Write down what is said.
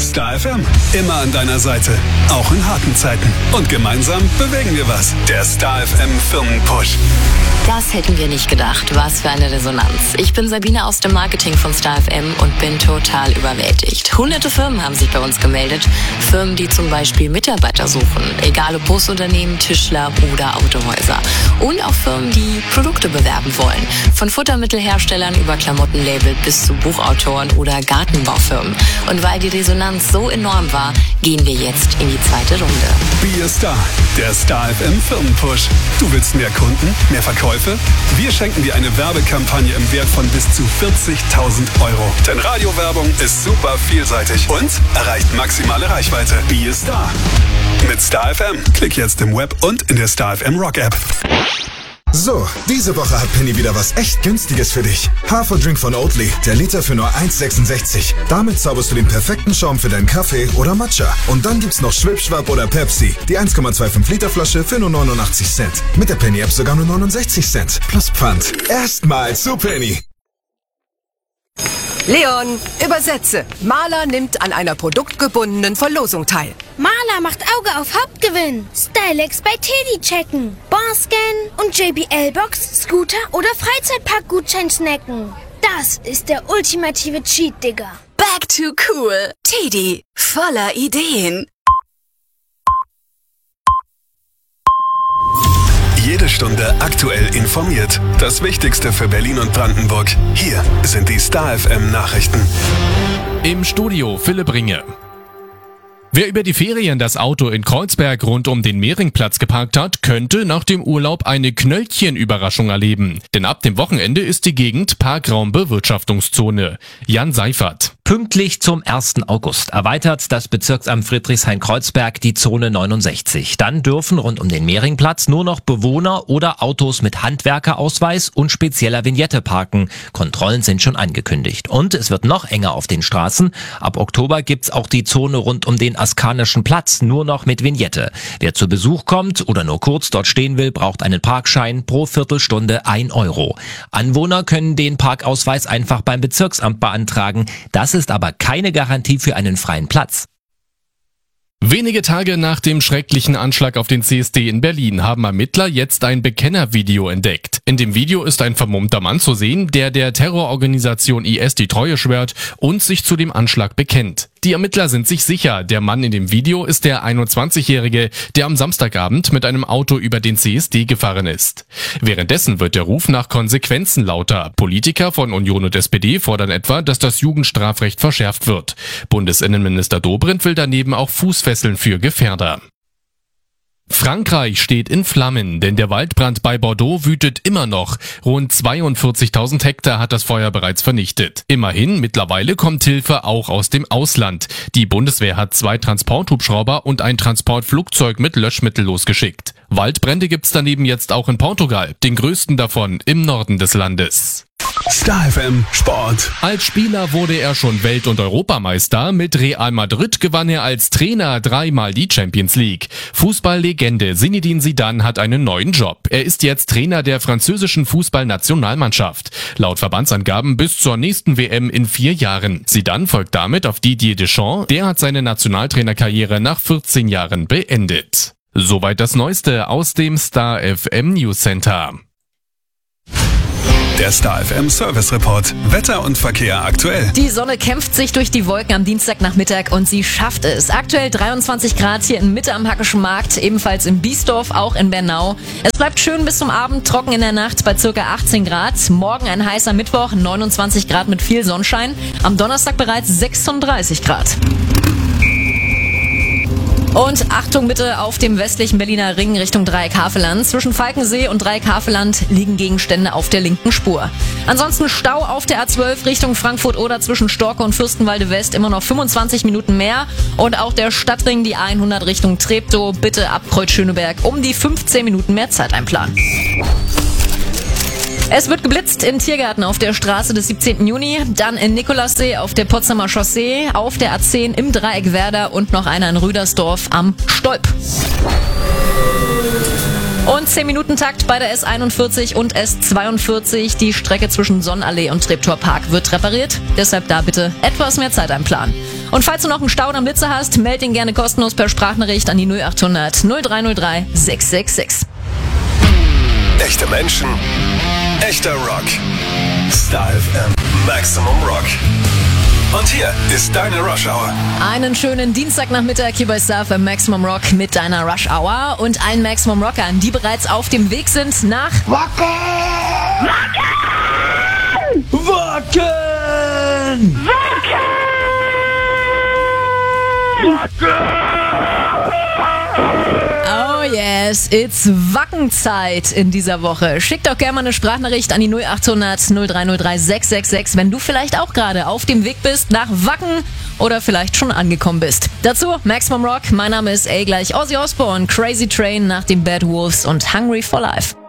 Star FM. Immer an deiner Seite. Auch in harten Zeiten. Und gemeinsam bewegen wir was. Der Star FM Firmenpush. Das hätten wir nicht gedacht. Was für eine Resonanz. Ich bin Sabine aus dem Marketing von Star FM und bin total überwältigt. Hunderte Firmen haben sich bei uns gemeldet. Firmen, die zum Beispiel Mitarbeiter suchen. Egal ob Busunternehmen, Tischler oder Autohäuser. Und auch Firmen, die Produkte bewerben wollen. Von Futtermittelherstellern über Klamottenlabel bis zu Buchautoren oder Gartenbaufirmen. Und weil die Resonanz so enorm war, gehen wir jetzt in die zweite Runde. Be a Star, der Star FM Firmenpush. Du willst mehr Kunden, mehr Verkäufe? Wir schenken dir eine Werbekampagne im Wert von bis zu 40.000 Euro. Denn Radiowerbung ist super vielseitig und erreicht maximale Reichweite. Be a Star. Mit Star FM. Klick jetzt im Web und in der Star FM Rock App. So, diese Woche hat Penny wieder was echt Günstiges für dich. Haferdrink von Oatly, der Liter für nur 1,66. Damit zauberst du den perfekten Schaum für deinen Kaffee oder Matcha. Und dann gibt's noch Schwipschwapp oder Pepsi, die 1,25 Liter Flasche für nur 89 Cent. Mit der Penny App sogar nur 69 Cent. Plus Pfand. Erstmal zu Penny. Leon, übersetze. Maler nimmt an einer produktgebundenen Verlosung teil. Maler macht Auge auf Hauptgewinn. Stylex bei Teddy checken. Barscan und JBL-Box, Scooter oder Freizeitpark-Gutschein snacken. Das ist der ultimative Cheat, Digga. Back to cool. Teddy, voller Ideen. Jede Stunde aktuell informiert. Das Wichtigste für Berlin und Brandenburg. Hier sind die Star FM Nachrichten. Im Studio Philipp Ringe. Wer über die Ferien das Auto in Kreuzberg rund um den Mehringplatz geparkt hat, könnte nach dem Urlaub eine Knöllchen-Überraschung erleben. Denn ab dem Wochenende ist die Gegend Parkraumbewirtschaftungszone. Jan Seifert. Pünktlich zum 1. August erweitert das Bezirksamt Friedrichshain-Kreuzberg die Zone 69. Dann dürfen rund um den Mehringplatz nur noch Bewohner oder Autos mit Handwerkerausweis und spezieller Vignette parken. Kontrollen sind schon angekündigt. Und es wird noch enger auf den Straßen. Ab Oktober gibt's auch die Zone rund um den Askanischen Platz nur noch mit Vignette. Wer zu Besuch kommt oder nur kurz dort stehen will, braucht einen Parkschein, pro Viertelstunde 1 Euro. Anwohner können den Parkausweis einfach beim Bezirksamt beantragen. Das ist aber keine Garantie für einen freien Platz. Wenige Tage nach dem schrecklichen Anschlag auf den CSD in Berlin haben Ermittler jetzt ein Bekennervideo entdeckt. In dem Video ist ein vermummter Mann zu sehen, der Terrororganisation IS die Treue schwört und sich zu dem Anschlag bekennt. Die Ermittler sind sich sicher, der Mann in dem Video ist der 21-Jährige, der am Samstagabend mit einem Auto über den CSD gefahren ist. Währenddessen wird der Ruf nach Konsequenzen lauter. Politiker von Union und SPD fordern etwa, dass das Jugendstrafrecht verschärft wird. Bundesinnenminister Dobrindt will daneben auch Fußfesseln für Gefährder. Frankreich steht in Flammen, denn der Waldbrand bei Bordeaux wütet immer noch. Rund 42.000 Hektar hat das Feuer bereits vernichtet. Immerhin, mittlerweile kommt Hilfe auch aus dem Ausland. Die Bundeswehr hat 2 Transporthubschrauber und ein Transportflugzeug mit Löschmittel losgeschickt. Waldbrände gibt's daneben jetzt auch in Portugal, den größten davon im Norden des Landes. Star FM Sport. Als Spieler wurde er schon Welt- und Europameister. Mit Real Madrid gewann er als Trainer 3-mal die Champions League. Fußballlegende Zinedine Zidane hat einen neuen Job. Er ist jetzt Trainer der französischen Fußballnationalmannschaft. Laut Verbandsangaben bis zur nächsten WM in 4 Jahren. Zidane folgt damit auf Didier Deschamps. Der hat seine Nationaltrainerkarriere nach 14 Jahren beendet. Soweit das Neueste aus dem Star FM News Center. Der Star FM Service Report. Wetter und Verkehr aktuell. Die Sonne kämpft sich durch die Wolken am Dienstagnachmittag und sie schafft es. Aktuell 23 Grad hier in Mitte am Hackischen Markt, ebenfalls in Biesdorf, auch in Bernau. Es bleibt schön bis zum Abend, trocken in der Nacht bei ca. 18 Grad. Morgen ein heißer Mittwoch, 29 Grad mit viel Sonnenschein. Am Donnerstag bereits 36 Grad. Und Achtung bitte auf dem westlichen Berliner Ring Richtung Dreieck-Havelland. Zwischen Falkensee und Dreieck-Havelland liegen Gegenstände auf der linken Spur. Ansonsten Stau auf der A12 Richtung Frankfurt oder zwischen Storke und Fürstenwalde West immer noch 25 Minuten mehr. Und auch der Stadtring, die A100 Richtung Treptow, bitte ab Kreuz-Schöneberg um die 15 Minuten mehr Zeit einplanen. Es wird geblitzt im Tiergarten auf der Straße des 17. Juni, dann in Nikolassee auf der Potsdamer Chaussee, auf der A10 im Dreieck Werder und noch einer in Rüdersdorf am Stolp. Und 10-Minuten-Takt bei der S41 und S42. Die Strecke zwischen Sonnenallee und Treptower Park wird repariert. Deshalb da bitte etwas mehr Zeit einplanen. Und falls du noch einen Stau oder einen Blitzer hast, meld ihn gerne kostenlos per Sprachnachricht an die 0800 0303 666. Echte Menschen, echter Rock. Star FM, Maximum Rock. Und hier ist deine Rush Hour. Einen schönen Dienstagnachmittag hier bei Star FM Maximum Rock mit deiner Rush Hour und allen Maximum Rockern, die bereits auf dem Weg sind nach Wacken! Wacken! Wacken! Oh yes, it's Wackenzeit in dieser Woche. Schickt doch gerne mal eine Sprachnachricht an die 0800 0303 666, wenn du vielleicht auch gerade auf dem Weg bist nach Wacken oder vielleicht schon angekommen bist. Dazu Maximum Rock, mein Name ist A gleich Ozzy Osbourne, Crazy Train nach den Bad Wolves und Hungry for Life.